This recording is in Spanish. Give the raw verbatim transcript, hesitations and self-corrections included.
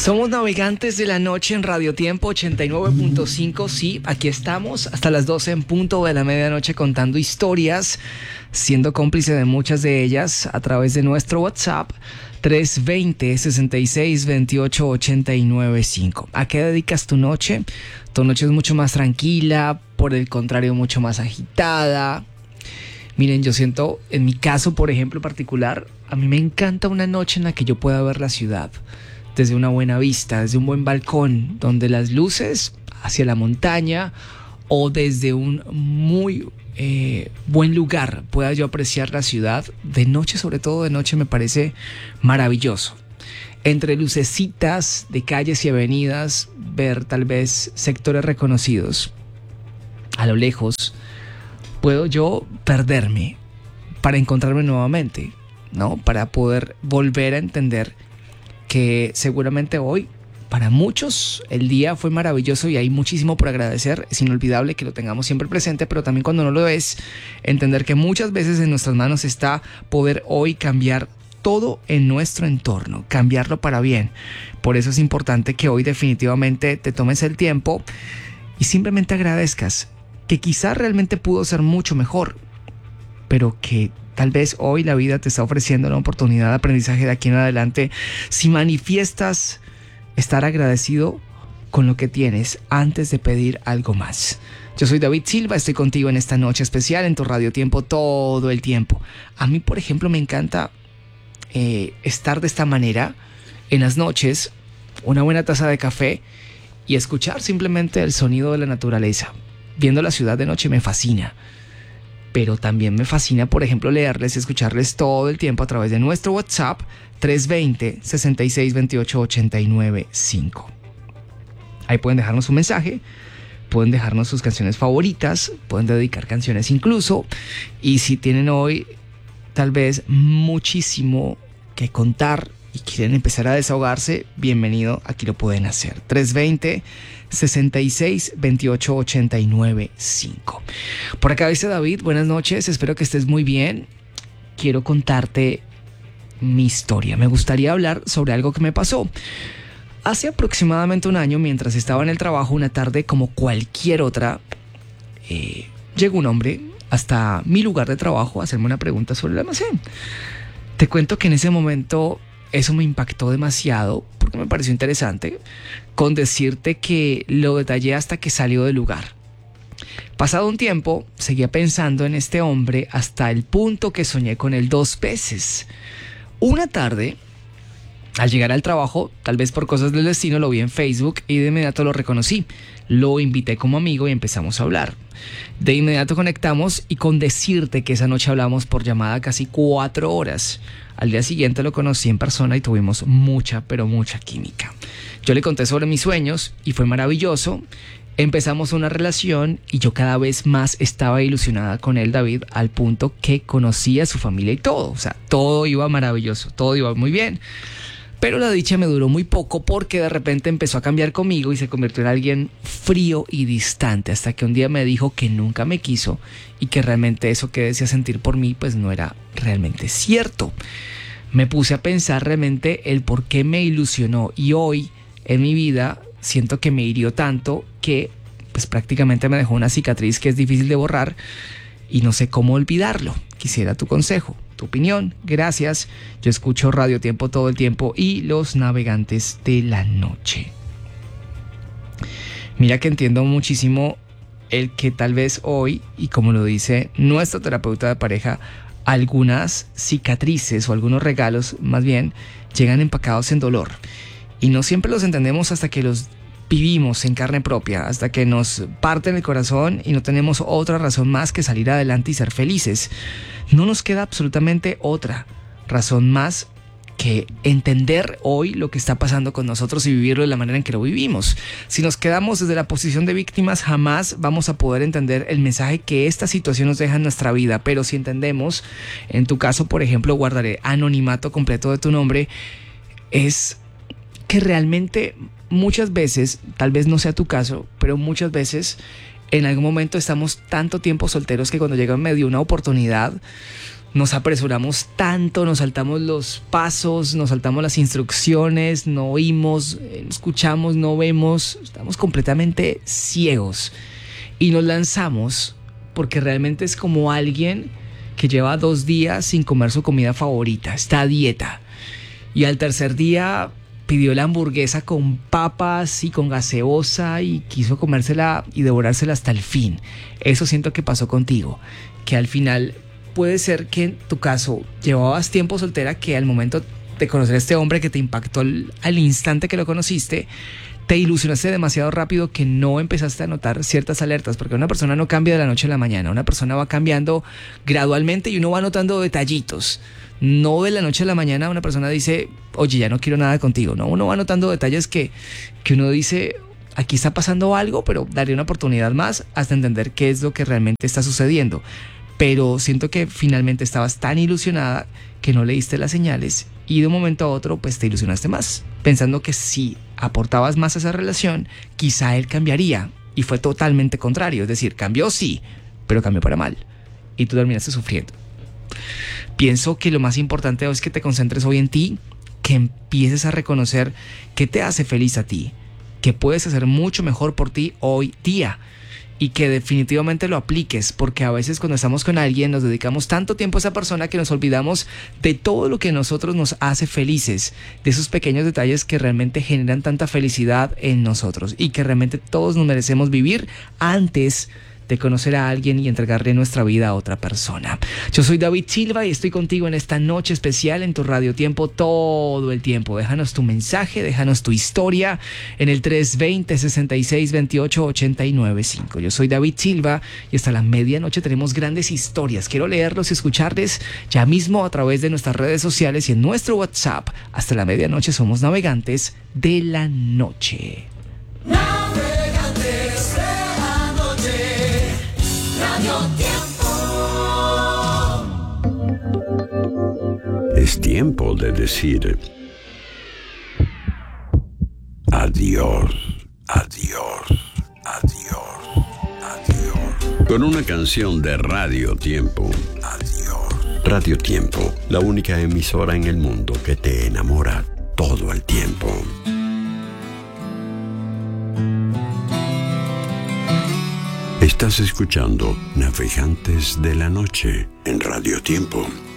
Somos navegantes de la noche en Radio Tiempo ochenta y nueve punto cinco. Sí, aquí estamos hasta las doce en punto de la medianoche contando historias, siendo cómplice de muchas de ellas a través de nuestro WhatsApp tres dos cero, sesenta y seis, veintiocho, ochenta y nueve cinco. ¿A qué dedicas tu noche? Tu noche es mucho más tranquila, por el contrario, mucho más agitada. Miren, yo siento, en mi caso, por ejemplo, particular, a mí me encanta una noche en la que yo pueda ver la ciudad desde una buena vista, desde un buen balcón, donde las luces hacia la montaña o desde un muy eh, buen lugar pueda yo apreciar la ciudad. De noche, sobre todo de noche, me parece maravilloso. Entre lucecitas de calles y avenidas, ver tal vez sectores reconocidos. A lo lejos, puedo yo perderme para encontrarme nuevamente, ¿no? Para poder volver a entender que seguramente hoy, para muchos, el día fue maravilloso y hay muchísimo por agradecer. Es inolvidable que lo tengamos siempre presente, pero también cuando no lo es, entender que muchas veces en nuestras manos está poder hoy cambiar todo en nuestro entorno, cambiarlo para bien. Por eso es importante que hoy definitivamente te tomes el tiempo y simplemente agradezcas que quizás realmente pudo ser mucho mejor, pero que tal vez hoy la vida te está ofreciendo una oportunidad de aprendizaje de aquí en adelante si manifiestas estar agradecido con lo que tienes antes de pedir algo más. Yo soy David Silva, estoy contigo en esta noche especial en tu Radio Tiempo todo el tiempo. A mí, por ejemplo, me encanta eh, estar de esta manera en las noches, una buena taza de café y escuchar simplemente el sonido de la naturaleza. Viendo la ciudad de noche me fascina. Pero también me fascina, por ejemplo, leerles y escucharles todo el tiempo a través de nuestro WhatsApp tres dos cero, sesenta y seis, veintiocho, ochenta y nueve cinco. Ahí pueden dejarnos un mensaje, pueden dejarnos sus canciones favoritas, pueden dedicar canciones incluso. Y si tienen hoy tal vez muchísimo que contar y quieren empezar a desahogarse, bienvenido, aquí lo pueden hacer. tres dos cero, sesenta y seis, veintiocho, ochenta y nueve cinco. Por acá dice David, buenas noches, espero que estés muy bien. Quiero contarte mi historia. Me gustaría hablar sobre algo que me pasó. Hace aproximadamente un año, mientras estaba en el trabajo, una tarde como cualquier otra, eh, llegó un hombre hasta mi lugar de trabajo a hacerme una pregunta sobre el almacén. Te cuento que en ese momento eso me impactó demasiado porque me pareció interesante, con decirte que lo detallé hasta que salió del lugar. Pasado un tiempo, seguía pensando en este hombre hasta el punto que soñé con él dos veces. Una tarde, al llegar al trabajo, tal vez por cosas del destino, lo vi en Facebook y de inmediato lo reconocí. Lo invité como amigo y empezamos a hablar. De inmediato conectamos y con decirte que esa noche hablamos por llamada casi cuatro horas. Al día siguiente lo conocí en persona y tuvimos mucha, pero mucha química. Yo le conté sobre mis sueños y fue maravilloso. Empezamos una relación y yo cada vez más estaba ilusionada con él, David, al punto que conocía a su familia y todo. O sea, todo iba maravilloso, todo iba muy bien. Pero la dicha me duró muy poco porque de repente empezó a cambiar conmigo y se convirtió en alguien frío y distante, hasta que un día me dijo que nunca me quiso y que realmente eso que decía sentir por mí pues no era realmente cierto. Me puse a pensar realmente el por qué me ilusionó y hoy en mi vida siento que me hirió tanto que pues prácticamente me dejó una cicatriz que es difícil de borrar y no sé cómo olvidarlo. Quisiera tu consejo, tu opinión. Gracias. Yo escucho Radio Tiempo todo el tiempo y los navegantes de la noche. Mira que entiendo muchísimo el que tal vez hoy, y como lo dice nuestro terapeuta de pareja, algunas cicatrices o algunos regalos más bien llegan empacados en dolor. Y no siempre los entendemos hasta que los vivimos en carne propia, hasta que nos parten el corazón y no tenemos otra razón más que salir adelante y ser felices. No nos queda absolutamente otra razón más que entender hoy lo que está pasando con nosotros y vivirlo de la manera en que lo vivimos. Si nos quedamos desde la posición de víctimas, jamás vamos a poder entender el mensaje que esta situación nos deja en nuestra vida. Pero si entendemos, en tu caso, por ejemplo, guardaré anonimato completo de tu nombre, es que realmente muchas veces, tal vez no sea tu caso, pero muchas veces en algún momento estamos tanto tiempo solteros que cuando llega en medio una oportunidad nos apresuramos tanto, nos saltamos los pasos, nos saltamos las instrucciones, no oímos, no escuchamos, no vemos, estamos completamente ciegos y nos lanzamos porque realmente es como alguien que lleva dos días sin comer su comida favorita, está a dieta, y al tercer día pidió la hamburguesa con papas y con gaseosa y quiso comérsela y devorársela hasta el fin. Eso siento que pasó contigo, que al final puede ser que en tu caso llevabas tiempo soltera, que al momento de conocer a este hombre que te impactó al, al instante que lo conociste, te ilusionaste demasiado rápido que no empezaste a notar ciertas alertas, porque una persona no cambia de la noche a la mañana, una persona va cambiando gradualmente y uno va notando detallitos. No de la noche a la mañana una persona dice, oye, ya no quiero nada contigo. No, uno va notando detalles que, que uno dice, aquí está pasando algo, pero daré una oportunidad más hasta entender qué es lo que realmente está sucediendo. Pero siento que finalmente estabas tan ilusionada que no leíste las señales y de un momento a otro pues te ilusionaste más, pensando que si aportabas más a esa relación, quizá él cambiaría, y fue totalmente contrario. Es decir, cambió sí, pero cambió para mal y tú terminaste sufriendo. Pienso que lo más importante es que te concentres hoy en ti, que empieces a reconocer qué te hace feliz a ti, que puedes hacer mucho mejor por ti hoy día, y que definitivamente lo apliques, porque a veces cuando estamos con alguien nos dedicamos tanto tiempo a esa persona que nos olvidamos de todo lo que a nosotros nos hace felices, de esos pequeños detalles que realmente generan tanta felicidad en nosotros y que realmente todos nos merecemos vivir antes de conocer a alguien y entregarle nuestra vida a otra persona. Yo soy David Silva y estoy contigo en esta noche especial en tu Radio Tiempo todo el tiempo. Déjanos tu mensaje, déjanos tu historia en el tres dos cero, seis seis dos ocho, ocho nueve cinco. Yo soy David Silva y hasta la medianoche tenemos grandes historias. Quiero leerlos y escucharles ya mismo a través de nuestras redes sociales y en nuestro WhatsApp. Hasta la medianoche somos navegantes de la noche. Navegantes de la noche, Radio Tiempo. Es tiempo de decir adiós, adiós, adiós, adiós. Con una canción de Radio Tiempo. Adiós. Radio Tiempo, la única emisora en el mundo que te enamora todo el tiempo. Estás escuchando Navegantes de la Noche en Radio Tiempo.